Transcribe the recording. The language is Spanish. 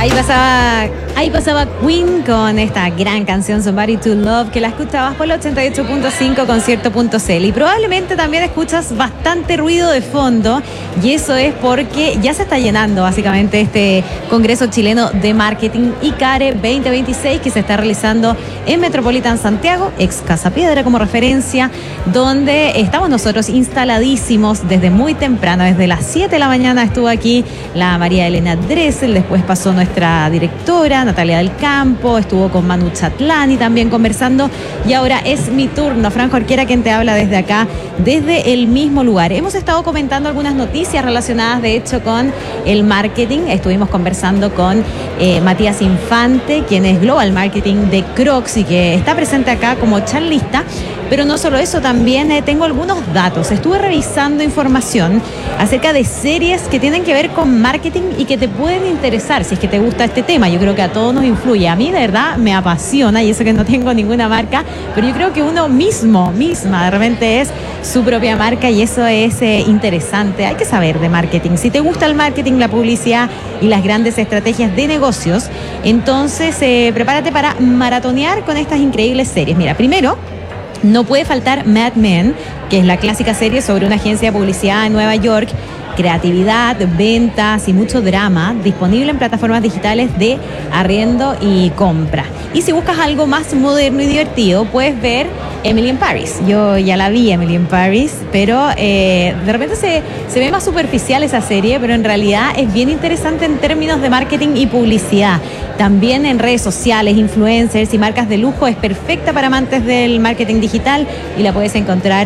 Ahí pasaba Queen con esta gran canción Somebody to Love, que la escuchabas por el 88.5 concierto.cl, y probablemente también escuchas bastante ruido de fondo, y eso es porque ya se está llenando básicamente este Congreso Chileno de Marketing ICARE 2026, que se está realizando en Metropolitan Santiago, ex Casa Piedra como referencia, donde estamos nosotros instaladísimos desde muy temprano, desde las 7 de la mañana estuvo aquí la María Elena Dressel, después pasó nuestra directora Natalia del Campo, estuvo con Manu Chatlani también conversando, y ahora es mi turno. Fran Jorquera quien te habla desde acá, desde el mismo lugar. Hemos estado comentando algunas noticias relacionadas de hecho con el marketing. Estuvimos conversando con Matías Infante, quien es Global Marketing de Crocs y que está presente acá como charlista. Pero no solo eso, también tengo algunos datos. Estuve revisando información acerca de series que tienen que ver con marketing y que te pueden interesar si es que te gusta este tema. Yo creo que a todos nos influye. A mí de verdad me apasiona, y eso que no tengo ninguna marca, pero yo creo que uno misma de repente es su propia marca, y eso es interesante. Hay que saber de marketing. Si te gusta el marketing, la publicidad y las grandes estrategias de negocios, entonces prepárate para maratonear con estas increíbles series. Mira, primero, no puede faltar Mad Men, que es la clásica serie sobre una agencia de publicidad en Nueva York. Creatividad, ventas y mucho drama, disponible en plataformas digitales de arriendo y compra. Y si buscas algo más moderno y divertido, puedes ver Emily in Paris. Yo ya la vi, Emily in Paris, pero de repente se ve más superficial esa serie, pero en realidad es bien interesante en términos de marketing y publicidad. También en redes sociales, influencers y marcas de lujo, es perfecta para amantes del marketing digital, y la puedes encontrar